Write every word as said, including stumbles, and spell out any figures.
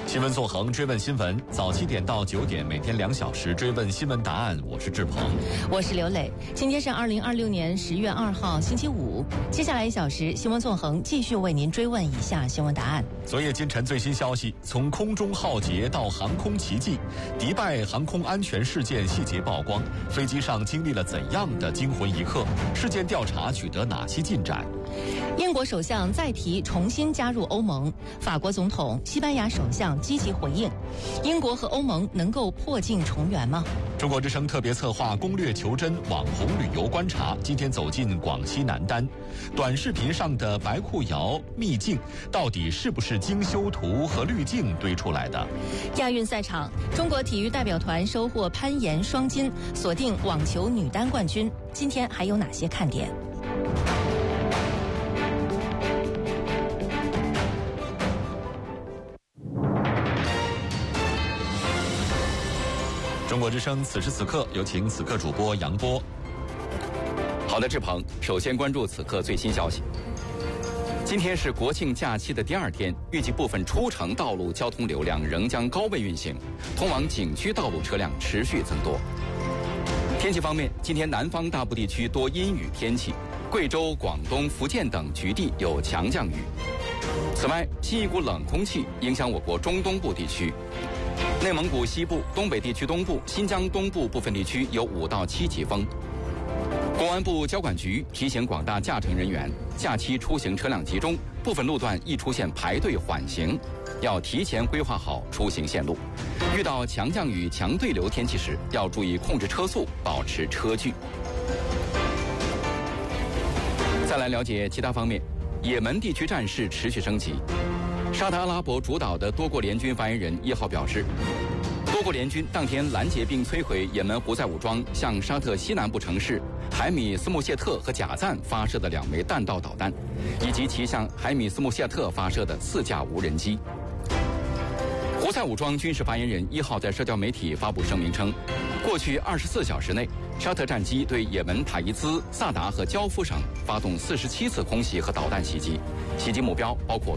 新闻纵横，追问新闻，早七点到九点，每天两小时追问新闻答案。我是志鹏， 我是刘磊。今天是二零二六年十月二号，星期五。接下来一小时，新闻纵横继续为您追问以下新闻答案。 昨夜今晨最新消息，从空中浩劫到航空奇迹，迪拜航空安全事件细节曝光，飞机上经历了怎样的惊魂一刻？事件调查取得哪些进展？ 英国首相再提重新加入欧盟，法国总统、西班牙首相积极回应，英国和欧盟能够破镜重圆吗？ 中国之声特别策划攻略求真网红旅游观察，今天走进广西南丹，短视频上的白裤摇秘境到底是不是经修图和滤镜堆出来的？ 亚运赛场，中国体育代表团收获攀岩双金，锁定网球女单冠军。今天还有哪些看点？ 中国之声此时此刻，有请此刻主播杨波。 好的，志鹏，首先关注此刻最新消息。今天是国庆假期的第二天，预计部分出城道路交通流量仍将高位运行，通往景区道路车辆持续增多。天气方面，今天南方大部地区多阴雨天气，贵州、广东、福建等局地有强降雨。此外，新一股冷空气影响我国中东部地区。内蒙古西部、东北地区东部、新疆东部部分地区有五到七级风。公安部交管局提醒广大驾乘人员，假期出行车辆集中，部分路段易出现排队缓行，要提前规划好出行线路。遇到强降雨、强对流天气时，要注意控制车速，保持车距。再来了解其他方面，也门地区战事持续升级。沙特阿拉伯主导的多国联军发言人一号表示，多国联军当天拦截并摧毁也门胡塞武装向沙特西南部城市海米斯穆谢特和贾赞发射的两枚弹道导弹，以及其向海米斯穆谢特发射的四架无人机。胡塞武装军事发言人一号在社交媒体发布声明称，过去二十四小时内，沙特战机对也门塔伊兹、萨达和焦夫省发动四十七次空袭和导弹袭击，袭击目标包括